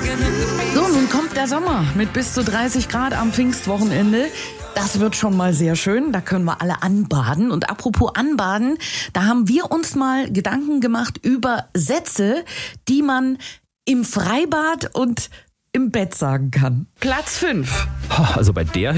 So, nun kommt der Sommer mit bis zu 30 Grad am Pfingstwochenende. Das wird schon mal sehr schön, da können wir alle anbaden. Und apropos anbaden, da haben wir uns mal Gedanken gemacht über Sätze, die man im Freibad und im Bett sagen kann. Platz 5. Also bei der